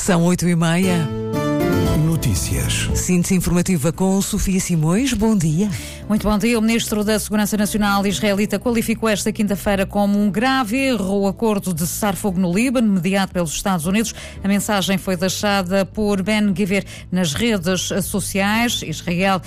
São 8h30. Notícias. Síntese informativa com Sofia Simões. Bom dia. Muito bom dia. O Ministro da Segurança Nacional israelita qualificou esta quinta-feira como um grave erro o acordo de cessar-fogo no Líbano, mediado pelos Estados Unidos. A mensagem foi deixada por Ben-Gvir nas redes sociais. Israel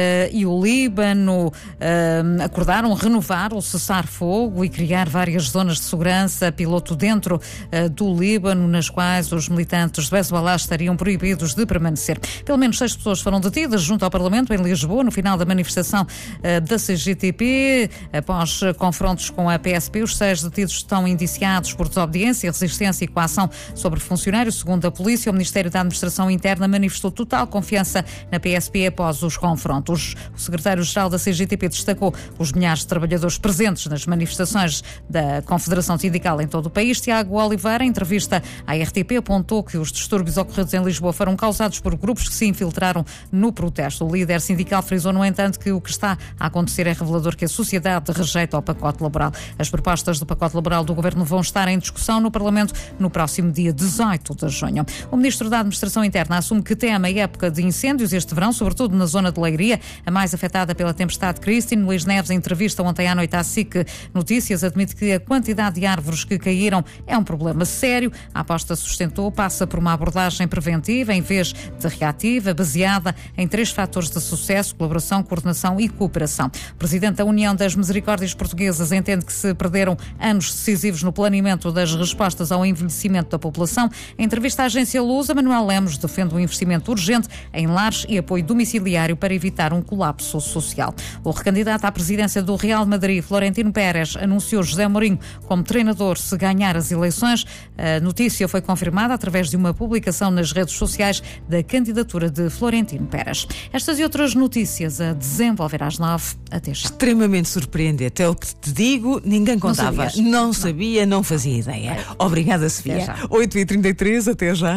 e o Líbano acordaram renovar o cessar-fogo e criar várias zonas de segurança piloto dentro do Líbano, nas quais os militantes do Hezbollah estariam proibidos de permanecer. Pelo menos 6 pessoas foram detidas junto ao Parlamento em Lisboa no final da manifestação da CGTP. Após confrontos com a PSP, os 6 detidos estão indiciados por desobediência, resistência e coação sobre funcionários. Segundo a polícia, o Ministério da Administração Interna manifestou total confiança na PSP após os confrontos. O secretário-geral da CGTP destacou os milhares de trabalhadores presentes nas manifestações da Confederação Sindical em todo o país. Tiago Oliveira, em entrevista à RTP, apontou que os distúrbios ocorridos em Lisboa foram causados por grupos que se infiltraram no protesto. O líder sindical frisou, no entanto, que o que está a acontecer é revelador que a sociedade rejeita o pacote laboral. As propostas do pacote laboral do Governo vão estar em discussão no Parlamento no próximo dia 18 de junho. O Ministro da Administração Interna assume que teme a época de incêndios este verão, sobretudo na zona de Leiria, a mais afetada pela tempestade Christine. Luís Neves, em entrevista ontem à noite à SIC Notícias, admite que a quantidade de árvores que caíram é um problema sério. A aposta, sustentou, passa por uma abordagem preventiva em vez de reativa, baseada em 3 fatores de sucesso: colaboração, coordenação e cooperação. O Presidente da União das Misericórdias Portuguesas entende que se perderam anos decisivos no planeamento das respostas ao envelhecimento da população. Em entrevista à agência Lusa, Manuel Lemos defende um investimento urgente em lares e apoio domiciliário para evitar um colapso social. O recandidato à presidência do Real Madrid, Florentino Pérez, anunciou José Mourinho como treinador se ganhar as eleições. A notícia foi confirmada através de uma publicação nas redes sociais da candidatura de Florentino Pérez. Estas e outras notícias a desenvolver às 9. Até já. Extremamente surpreendente. É o que te digo, ninguém contava. Não sabia, não fazia ideia. Obrigada, Sofia. 8h33, até já.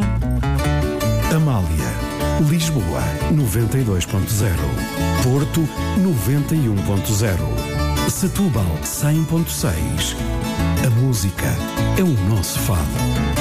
Amália, Lisboa 92.0, Porto 91.0, Setúbal 100.6. A música é o nosso fado.